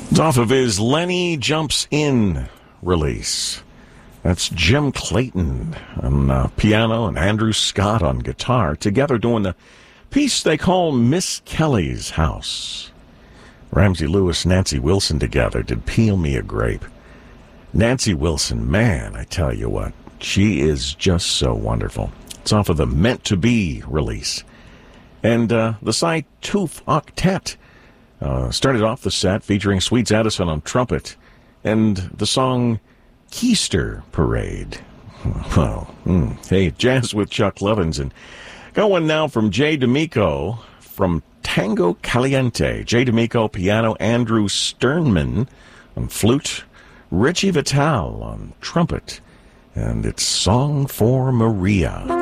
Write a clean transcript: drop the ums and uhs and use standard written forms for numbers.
It's off of his Lenny Jumps In release. That's Jim Clayton on piano and Andrew Scott on guitar, together doing the piece they call Miss Kelly's House. Ramsey Lewis, Nancy Wilson together did Peel Me a Grape. Nancy Wilson, man, I tell you what, she is just so wonderful. It's off of the Meant to Be release. And the Sci-Tooth Octet started off the set featuring Sweets Edison on trumpet and the song Keister Parade. Well, hey, jazz with Chuck Lovins. And got one now from Jay D'Amico from Tango Caliente. Jay D'Amico, piano, Andrew Sternman on flute, Richie Vital on trumpet, and it's Song for Maria.